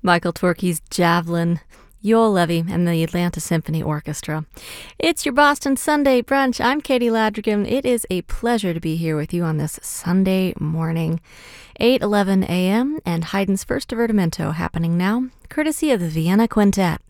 Michael Torke's Javelin, Yoel Levy, and the Atlanta Symphony Orchestra. It's your Boston Sunday brunch. I'm Katie Ladrigan. It is a pleasure to be here with you on this Sunday morning. 8:11 a.m. and Haydn's first divertimento happening now, courtesy of the Vienna Quintet.